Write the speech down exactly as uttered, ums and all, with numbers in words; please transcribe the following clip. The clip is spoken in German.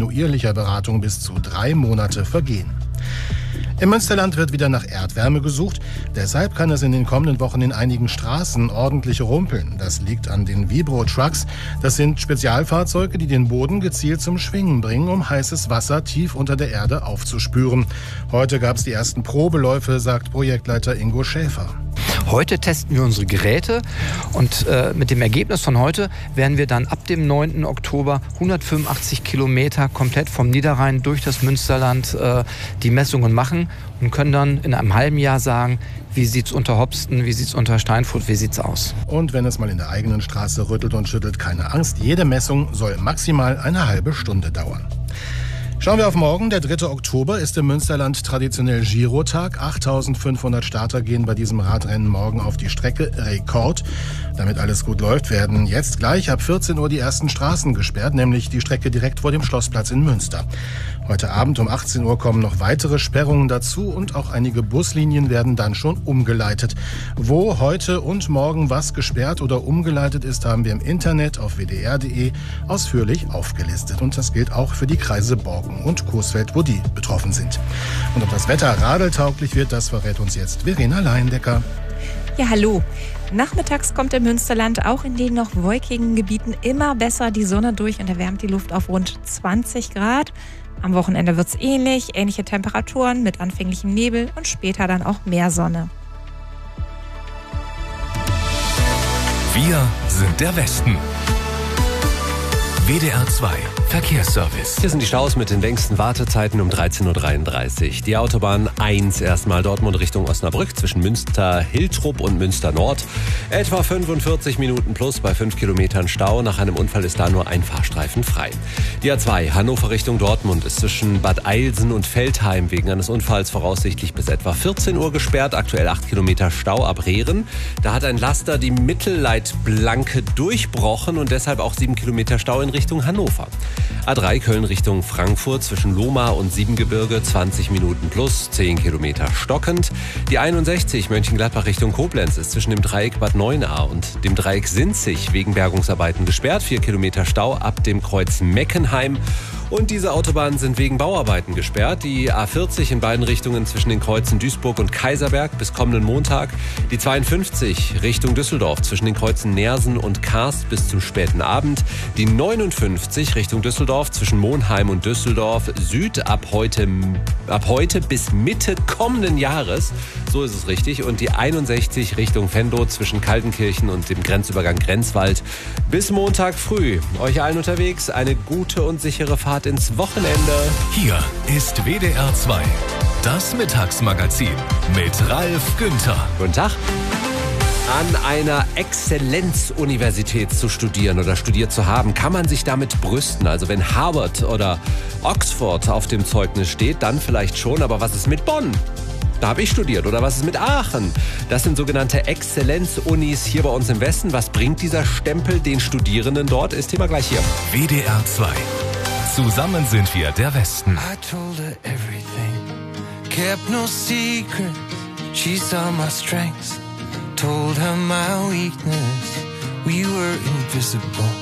kontinuierlicher Beratung bis zu drei Monate vergehen. Im Münsterland wird wieder nach Erdwärme gesucht. Deshalb kann es in den kommenden Wochen in einigen Straßen ordentlich rumpeln. Das liegt an den Vibro-Trucks. Das sind Spezialfahrzeuge, die den Boden gezielt zum Schwingen bringen, um heißes Wasser tief unter der Erde aufzuspüren. Heute gab es die ersten Probeläufe, sagt Projektleiter Ingo Schäfer. Heute testen wir unsere Geräte und äh, mit dem Ergebnis von heute werden wir dann ab dem neunten Oktober hundertfünfundachtzig Kilometer komplett vom Niederrhein durch das Münsterland äh, die Messungen machen und können dann in einem halben Jahr sagen, wie sieht's unter Hopsten, wie sieht's unter Steinfurt, wie sieht's aus. Und wenn es mal in der eigenen Straße rüttelt und schüttelt, keine Angst, jede Messung soll maximal eine halbe Stunde dauern. Schauen wir auf morgen. Der dritte Oktober ist im Münsterland traditionell Girotag. achttausendfünfhundert Starter gehen bei diesem Radrennen morgen auf die Strecke. Rekord. Damit alles gut läuft, werden jetzt gleich ab vierzehn Uhr die ersten Straßen gesperrt, nämlich die Strecke direkt vor dem Schlossplatz in Münster. Heute Abend um achtzehn Uhr kommen noch weitere Sperrungen dazu und auch einige Buslinien werden dann schon umgeleitet. Wo heute und morgen was gesperrt oder umgeleitet ist, haben wir im Internet auf w d r punkt d e ausführlich aufgelistet. Und das gilt auch für die Kreise Borken und Coesfeld, wo die betroffen sind. Und ob das Wetter radeltauglich wird, das verrät uns jetzt Verena Leindecker. Ja, hallo. Nachmittags kommt im Münsterland auch in den noch wolkigen Gebieten immer besser die Sonne durch und erwärmt die Luft auf rund zwanzig Grad. Am Wochenende wird es ähnlich, ähnliche Temperaturen mit anfänglichem Nebel und später dann auch mehr Sonne. Wir sind der Westen. W D R zwei Verkehrsservice. Hier sind die Staus mit den längsten Wartezeiten um dreizehn Uhr dreiunddreißig. Die Autobahn eins erstmal Dortmund Richtung Osnabrück zwischen Münster-Hiltrup und Münster-Nord. Etwa fünfundvierzig Minuten plus bei fünf Kilometern Stau. Nach einem Unfall ist da nur ein Fahrstreifen frei. Die A zwei Hannover Richtung Dortmund ist zwischen Bad Eilsen und Veltheim wegen eines Unfalls voraussichtlich bis etwa vierzehn Uhr gesperrt. Aktuell acht Kilometer Stau ab Rehren. Da hat ein Laster die Mittelleitplanke durchbrochen und deshalb auch sieben Kilometer Stau in Richtung Hannover. A drei Köln Richtung Frankfurt zwischen Lohmar und Siebengebirge zwanzig Minuten plus, zehn Kilometer stockend. Die einundsechzig Mönchengladbach Richtung Koblenz ist zwischen dem Dreieck Bad Neuenahr und dem Dreieck Sinzig wegen Bergungsarbeiten gesperrt. vier Kilometer Stau ab dem Kreuz Meckenheim. Und diese Autobahnen sind wegen Bauarbeiten gesperrt. Die A vierzig in beiden Richtungen zwischen den Kreuzen Duisburg und Kaiserberg bis kommenden Montag. Die zweiundfünfzig Richtung Düsseldorf zwischen den Kreuzen Neersen und Karst bis zum späten Abend. Die neunundfünfzig Richtung Düsseldorf zwischen Monheim und Düsseldorf Süd ab heute, ab heute bis Mitte kommenden Jahres. So ist es richtig. Und die einundsechzig Richtung Venlo zwischen Kaltenkirchen und dem Grenzübergang Grenzwald bis Montag früh. Euch allen unterwegs eine gute und sichere Fahrt ins Wochenende. Hier ist W D R zwei, das Mittagsmagazin mit Ralf Günther. Guten Tag. An einer Exzellenzuniversität zu studieren oder studiert zu haben, kann man sich damit brüsten. Also wenn Harvard oder Oxford auf dem Zeugnis steht, dann vielleicht schon. Aber was ist mit Bonn? Da habe ich studiert. Oder was ist mit Aachen? Das sind sogenannte Exzellenzunis hier bei uns im Westen. Was bringt dieser Stempel den Studierenden dort? Ist Thema gleich hier. W D R zwei. Zusammen sind wir der Westen. I told her everything, kept no secret. She saw my strengths, told her my weakness. We were invisible.